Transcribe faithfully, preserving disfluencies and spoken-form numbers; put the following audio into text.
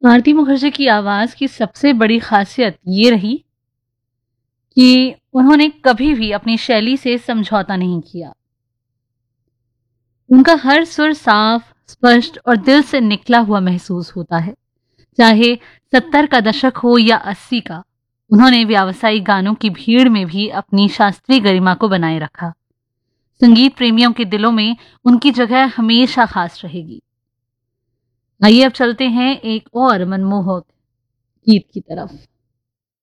आरती मुखर्जी की आवाज़ की सबसे बड़ी ख़ासियत ये रही कि उन्होंने कभी भी अपनी शैली से समझौता नहीं किया। उनका हर सुर साफ, स्पष्ट और दिल से निकला हुआ महसूस होता है। चाहे सत्तर का दशक हो या अस्सी का, उन्होंने व्यावसायिक गानों की भीड़ में भी अपनी शास्त्रीय गरिमा को बनाए रखा। संगीत प्रेमियों के दिलों में उनकी जगह हमेशा खास रहेगी। आइए अब चलते हैं एक और मनमोहक गीत की तरफ।